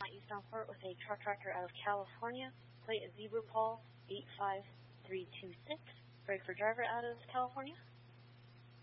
eastbound port with a truck tractor out of California. Plate is Zebra Paul 85326. Break for driver out of California.